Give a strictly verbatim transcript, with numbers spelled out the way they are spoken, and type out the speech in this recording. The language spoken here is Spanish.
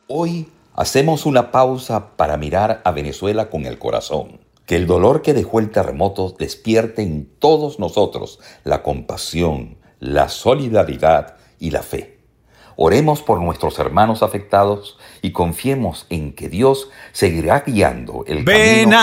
Hoy hacemos una pausa para mirar a Venezuela con el corazón. Que el dolor que dejó el terremoto despierte en todos nosotros la compasión, la solidaridad y la fe. Oremos por nuestros hermanos afectados y confiemos en que Dios seguirá guiando el Ven camino